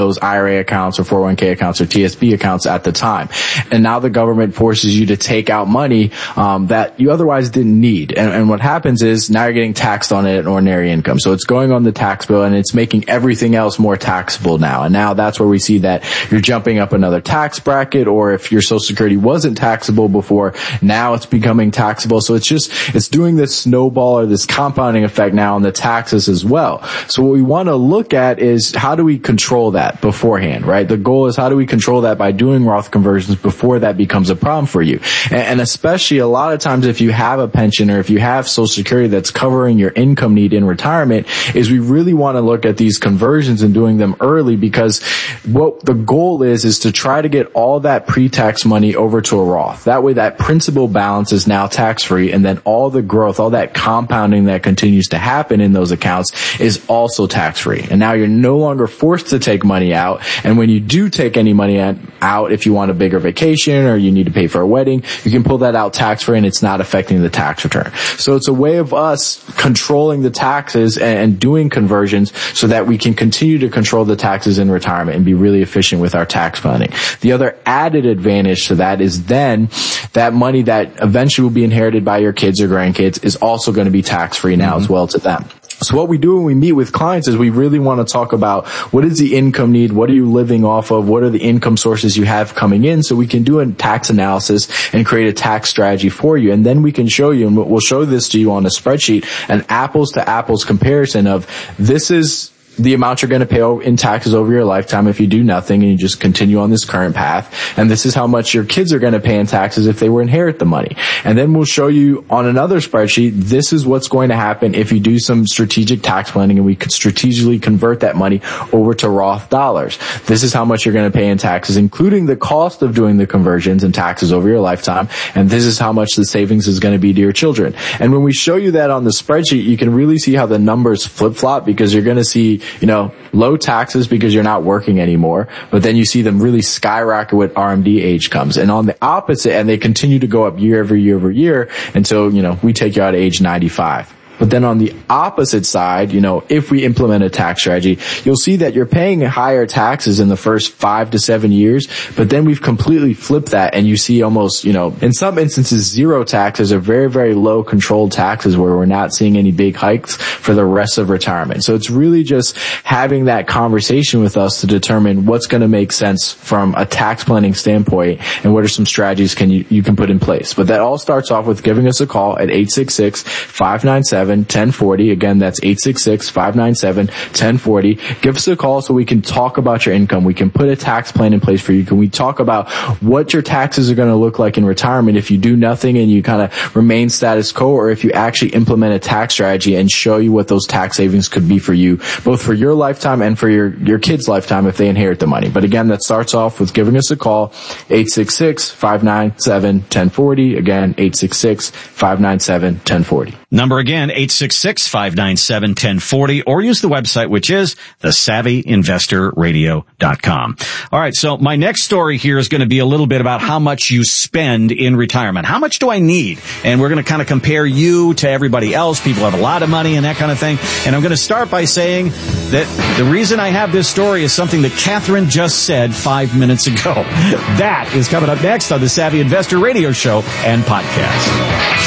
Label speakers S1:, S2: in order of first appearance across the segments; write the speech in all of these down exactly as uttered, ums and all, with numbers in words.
S1: those I R A accounts or four oh one k accounts or T S B accounts at the time. And now the government forces you to take out money um that you otherwise didn't need. And, and what happens is now you're getting taxed on it at ordinary income. So it's going on the tax bill and it's making everything else more taxable now. And now that's where we see that you're jumping up another tax bracket, or if your Social Security wasn't taxable before, now it's becoming taxable. So it's just, it's doing this snowball or this compounding effect now on the taxes as well. So what we want to look at is how do we control that beforehand, right? The goal is how do we control that by doing Roth conversions before that becomes a problem for you. And, and especially a lot of times if you have a pension or if you have Social Security that's covering your income need in retirement, is we really want to look at these conversions and doing them early, because what the goal is is to try to get all that pre-tax money over to a Roth. That way that principal balance is now tax-free, and then all the growth, all that compounding that continues to happen in those accounts is also tax-free. And now you're no longer forced to take money out. And when you do take any money out, if you want a bigger vacation or you need to pay for a wedding, you can pull that out tax-free and it's not affecting the tax return. So it's a way of us controlling the taxes and doing conversions so that we can continue to control the taxes in retirement and be really efficient with our tax planning. The other added advantage to that is then that money that eventually will be inherited by your kids or grandkids is also going to be tax-free now mm-hmm. as well to them. So what we do when we meet with clients is we really want to talk about what is the income need, what are you living off of, what are the income sources you have coming in, so we can do a tax analysis and create a tax strategy for you. And then we can show you, and we'll show this to you on a spreadsheet, an apples to apples comparison of this is the amount you're going to pay in taxes over your lifetime if you do nothing and you just continue on this current path. And this is how much your kids are going to pay in taxes if they were inherit the money. And then we'll show you on another spreadsheet, this is what's going to happen if you do some strategic tax planning and we could strategically convert that money over to Roth dollars. This is how much you're going to pay in taxes, including the cost of doing the conversions and taxes over your lifetime. And this is how much the savings is going to be to your children. And when we show you that on the spreadsheet, you can really see how the numbers flip-flop, because you're going to see, you know, low taxes because you're not working anymore, but then you see them really skyrocket when R M D age comes. And on the opposite, and they continue to go up year over year over year until, you know, we take you out at age ninety-five. But then on the opposite side, you know, if we implement a tax strategy, you'll see that you're paying higher taxes in the first five to seven years, but then we've completely flipped that and you see almost, you know, in some instances, zero taxes or very, very low controlled taxes where we're not seeing any big hikes for the rest of retirement. So it's really just having that conversation with us to determine what's going to make sense from a tax planning standpoint and what are some strategies can you, you can put in place. But that all starts off with giving us a call at eight six six, five nine seven, one zero four zero. Again, that's eight six six, five nine seven, one zero four zero. Give us a call so we can talk about your income. We can put a tax plan in place for you. Can we talk about what your taxes are going to look like in retirement if you do nothing and you kind of remain status quo, or if you actually implement a tax strategy and show you what those tax savings could be for you, both for your lifetime and for your, your kids' lifetime if they inherit the money. But again, that starts off with giving us a call, eight six six, five nine seven, one zero four zero. Again, eight six six, five nine seven, one zero four zero.
S2: Number again, eight six six, five nine seven, one zero four zero, or use the website, which is the savvy investor radio dot com. All right, so my next story here is going to be a little bit about how much you spend in retirement. How much do I need? And we're going to kind of compare you to everybody else. People have a lot of money and that kind of thing. And I'm going to start by saying that the reason I have this story is something that Catherine just said five minutes ago. That is coming up next on the Savvy Investor Radio Show and Podcast.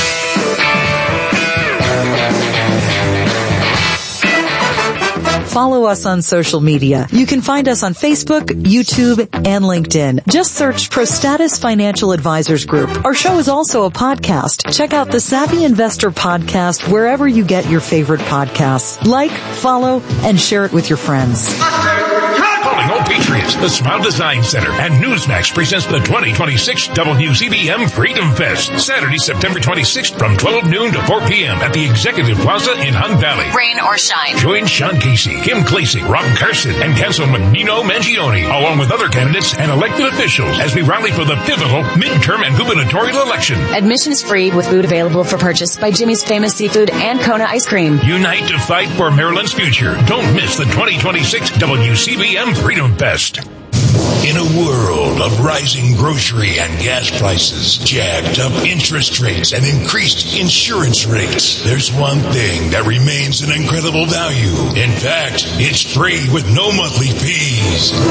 S3: Follow us on social media. You can find us on Facebook, YouTube, and LinkedIn. Just search ProStatus Financial Advisors Group. Our show is also a podcast. Check out the Savvy Investor Podcast wherever you get your favorite podcasts. Like, follow, and share it with your friends.
S4: Calling all Patriots, the Smile Design Center and Newsmax presents the twenty twenty-six W C B M Freedom Fest, Saturday, September twenty-sixth from twelve noon to four p.m. at the Executive Plaza in Hunt Valley.
S5: Rain or shine.
S4: Join Sean Casey, Kim Clasey, Rob Carson, and Councilman Nino Mangione, along with other candidates and elected officials, as we rally for the pivotal midterm and gubernatorial election.
S5: Admission is free with food available for purchase by Jimmy's Famous Seafood and Kona Ice Cream.
S4: Unite to fight for Maryland's future. Don't miss the twenty twenty-six W C B M Freedom Fest. In a world of rising grocery and gas prices, jacked up interest rates, and increased insurance rates, there's one thing that remains an incredible value. In fact, it's free with no monthly fees.